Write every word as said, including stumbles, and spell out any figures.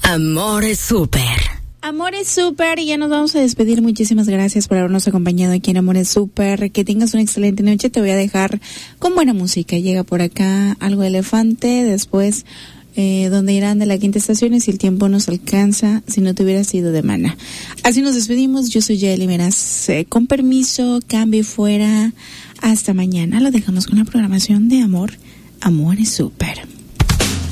Amor es súper. Amor es súper, y ya nos vamos a despedir. Muchísimas gracias por habernos acompañado aquí en Amor es súper. Que tengas una excelente noche. Te voy a dejar con buena música. Llega por acá Algo Elefante, después eh, Donde irán de la Quinta Estación, y Si el tiempo nos alcanza, Si no te hubiera sido de Maná. Así nos despedimos. Yo soy Yaeli Meraz. Eh, con permiso, cambio fuera. Hasta mañana. Lo dejamos con la programación de Amor. Amor es súper.